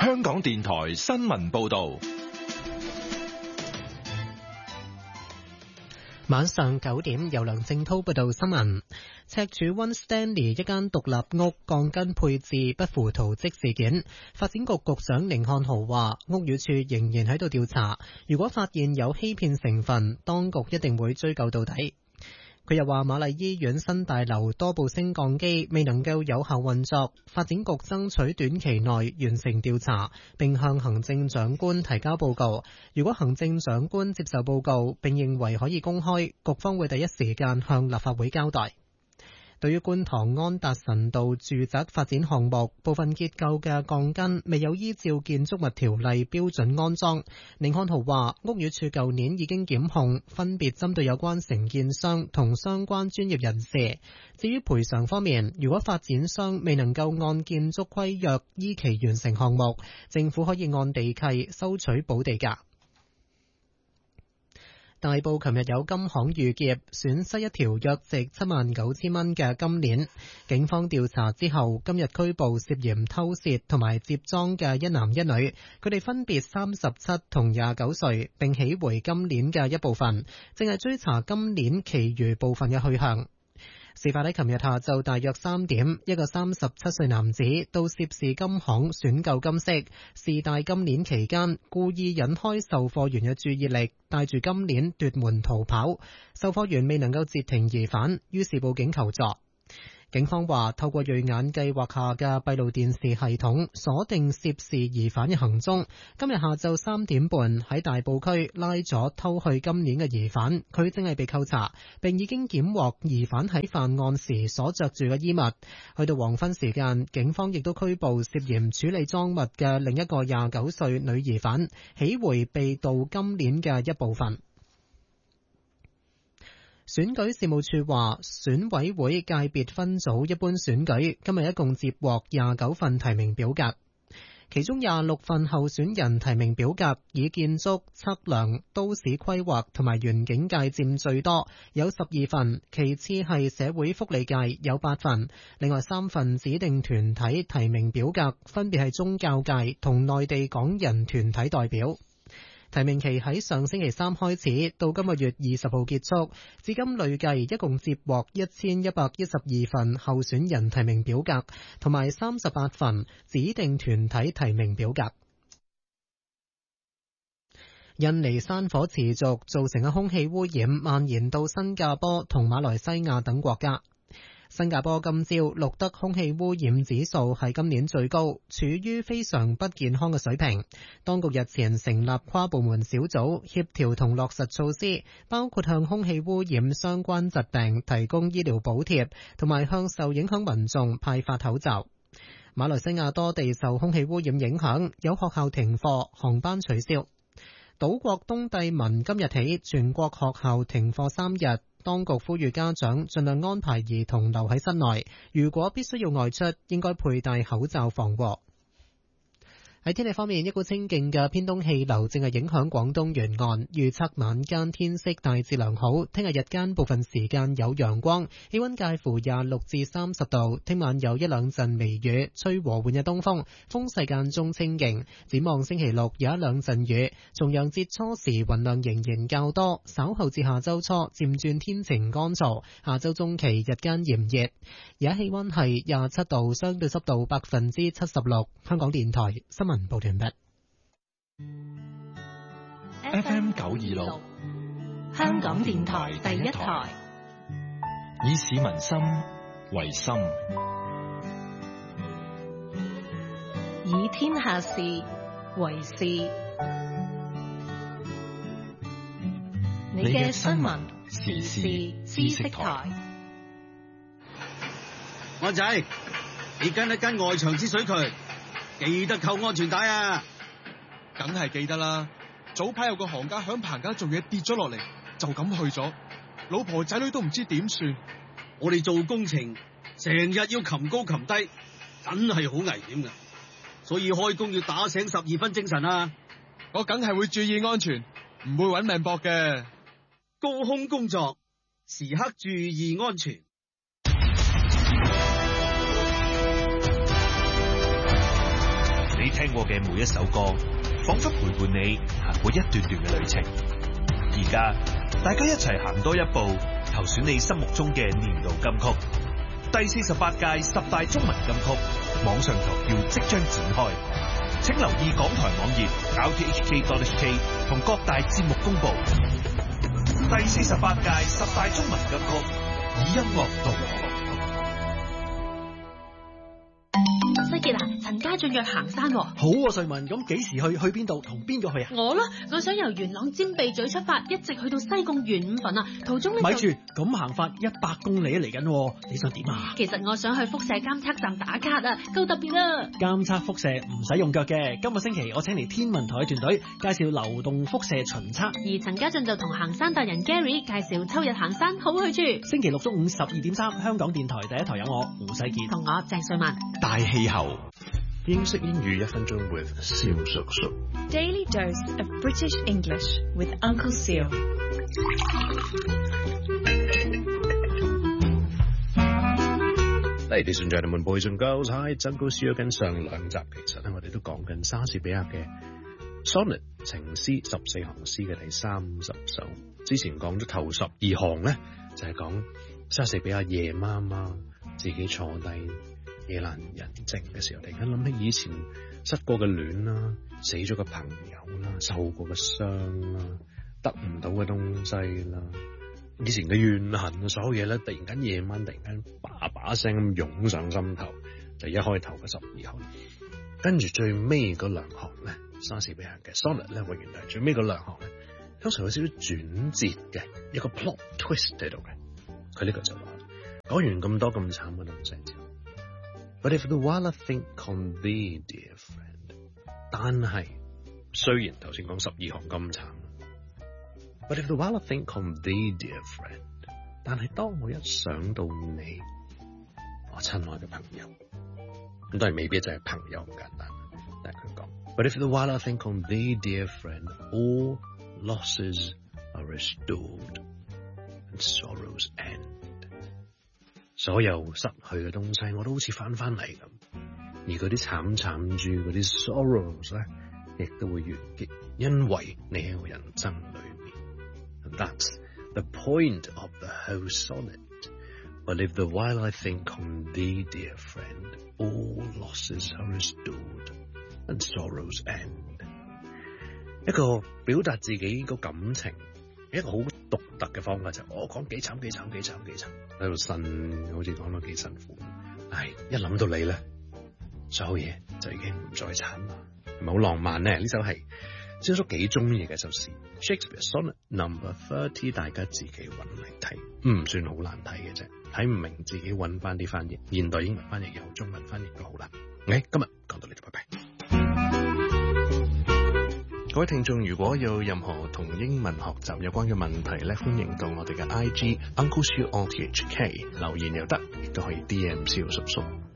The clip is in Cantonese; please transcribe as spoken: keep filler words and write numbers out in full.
香港電台新聞報道。 晚上九點，由梁正濤報道新聞。赤柱灣 Stanley 一間獨立屋鋼筋配置不符圖則事件，發展局局長寧漢豪話，屋宇署仍然喺度調查，如果發現有欺騙成分，當局一定會追究到底。佢又話，瑪麗醫院新大樓多部升降機未能夠有效運作，發展局爭取短期內完成調查，並向行政長官提交報告。如果行政長官接受報告並認為可以公開，局方會第一時間向立法會交代。對於觀塘安達臣道住宅發展項目部分結構嘅鋼筋未有依照建築物條例標準安裝，寧漢豪話屋宇署舊年已經檢控，分別針對有關承建商同相關專業人士。至於賠償方面，如果發展商未能夠按建築規約依期完成項目，政府可以按地契收取補地價。大埔琴日有金行遇劫，損失一條約值七萬九千蚊嘅金鏈。警方調查之後，今日拘捕涉嫌偷竊同埋接贓嘅一男一女，佢哋分別三十七同廿九歲，並起回金鏈嘅一部分，正係追查金鏈其餘部分嘅去向。事發喺琴日下晝大約三點，一個三十七歲男子到涉事金行選購金飾，試戴金鏈期間，故意引開售貨員嘅注意力，帶住金鏈奪門逃跑。售貨員未能夠截停疑犯，於是報警求助。警方話，透過銳眼計劃下嘅閉路電視系統鎖定涉事疑犯嘅行蹤。今日下晝三點半喺大埔區拉咗偷去金鏈嘅疑犯，佢正係被扣查，並已經檢獲疑犯喺犯案時所着住嘅衣物。去到黃昏時間，警方亦都拘捕涉嫌處理贓物嘅另一個廿九歲女疑犯，起回被盜金鏈嘅一部分。選舉事務處話，選委會界別分組一般選舉今日一共接獲廿九份提名表格，其中廿六份候選人提名表格以建築、測量、都市規劃同埋園境界佔最多，有十二份，其次係社會福利界有八份，另外三份指定團體提名表格分別係宗教界同內地港人團體代表。提名期喺上星期三開始，到今個月二十號結束，至今累計一共接獲一千一百一十二份候選人提名表格，同埋三十八份指定團體提名表格。印尼山火持續造成嘅空氣污染蔓延到新加坡同馬來西亞等國家。新加坡今朝錄得空氣污染指數係今年最高，處於非常不健康嘅水平。當局日前成立跨部門小組，協調同落實措施，包括向空氣污染相關疾病提供醫療補貼，同埋向受影響民眾派發口罩。馬來西亞多地受空氣污染影響，有學校停課，航班取消。島國東帝汶今日起全國學校停課三日。當局呼籲家長盡量安排兒童留喺室內，如果必須要外出，應該佩戴口罩防禍。喺天氣方面，一股清勁嘅偏東氣流正係影響廣東沿岸，預測晚間天色大致良好，聽日日間部分時間有陽光，氣溫介乎廿六至三十度，聽晚有一兩陣微雨，吹和緩嘅東風，風勢間中清勁。展望星期六有一兩陣雨，重陽節初時雲量仍然較多，稍後至下周初漸轉天晴乾燥，下周中期日間炎熱，而家氣溫係廿七度，相對濕度百分之七十六。香港電台新聞報道完畢。 F M 九二六， 香港電台第一台， 以市民心為心， 以天下事為事。你嘅新聞時事知識台。 安仔，你跟一跟外牆之水渠，記得扣安全帶啊！ 梗係記得啦。早排有個行家響棚架做嘢跌咗落嚟，就咁去咗，老婆仔女都唔知點算。 我哋做工程成日要擒高擒低，真係好危險噶，所以開工要打醒十二分精神啊！ 我梗係會注意安全，唔會搵命搏嘅。 高空工作，時刻注意安全。 你聽過嘅每一首歌，仿佛陪伴你行過一段段嘅旅程。而家大家一齊行多一步，投選你心目中嘅年度金曲。第四十八屆十大中文金曲網上投票即將展開，請留意港台網頁 r t h k dot h k 同各大節目公布。第四十八屆十大中文金曲，以音樂導航。 西傑啊，陳家俊約行山喎。 好啊，瑞文，咁幾時去？去邊度？同邊個去啊？ 我咯，我想由元朗尖鼻咀出發，一直去到西貢元五墳啊。途中咧就…… 咪住，咁行法一百公里嚟緊，你想點啊？ 其實我想去輻射監測站打卡啊，夠特別啊！ 監測輻射唔使用腳嘅。今個星期我請嚟天文台團隊介紹流動輻射巡測， 而陳家俊就同行山達人 Gary 介紹秋日行山好去處。 星期六中午十二點三，香港電台第一台有我胡世傑同我鄭瑞文。 大氣候，英式英語一分鐘 with 蕭叔叔。 Daily dose of British English with Uncle Seal. Ladies and gentlemen, boys and girls, hi, Uncle Seal。跟上兩集其實咧，我哋都講緊莎士比亞嘅 Sonnet 情詩十四行詩嘅第三十首。之前講咗頭十二行咧，就係、是、講莎士比亞夜媽媽自己坐低夜闌人靜嘅時候，突然間諗起以前失過嘅戀啦，死咗嘅朋友啦，受過嘅傷啦，得唔到嘅東西啦，以前嘅怨恨啊，所有嘢咧，突然間夜晚突然間叭把聲咁湧上心頭，就一開頭嘅十二行，跟住最尾嗰兩行咧，莎士比亞嘅 sonnet 咧，永遠係最尾嗰兩行咧，通常有少少轉折嘅，一個 plot twist 喺度嘅。佢呢個就話講完咁多咁慘嘅東西之後 ，But if the while I think on thee, dear friend， 但係雖然頭先講十二行咁慘。But if the while I think on thee, dear friend， 但係當我一想到你，我親愛嘅朋友，咁當然未必就係朋友咁簡單，但係佢講。But if the while I think on thee, dear friend, all losses are restored and sorrows end。所有失去嘅東西，我都好似翻翻嚟咁，而嗰啲慘慘住嗰啲 sorrows 咧，亦都會完結，因為你喺我人生裏面。That's the point of the whole sonnet. But if the while I think on thee, dear friend, all losses are restored and sorrows end。 一個表達自己個感情，一個好獨特嘅方法就係我講幾慘幾慘幾慘幾慘喺度呻，好似講到幾辛苦。但係一諗到你咧，所有嘢就已經唔再慘啦，係咪好浪漫咧？呢首係蕭叔幾中意嘅首詩 Shakespeare Sonnet Number Thirty， 大家自己揾嚟睇，唔算好難睇嘅啫。睇唔明自己揾翻啲翻譯，現代英文翻譯又好，中文翻譯都好難。OK， 今日講到呢度，拜拜。各位聽眾，如果有任何同英文學習有關嘅問題咧，歡迎到我哋嘅 I G Uncle Siu R T H K 留言又得，亦都可以 D M 蕭叔叔。